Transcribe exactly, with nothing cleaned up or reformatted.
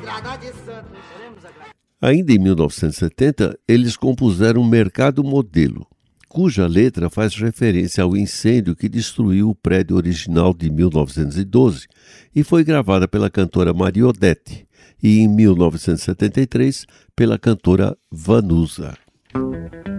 Ainda em mil novecentos e setenta, eles compuseram Mercado Modelo, cuja letra faz referência ao incêndio que destruiu o prédio original de mil novecentos e doze e foi gravada pela cantora Maria Odete e, em mil novecentos e setenta e três, pela cantora Vanusa.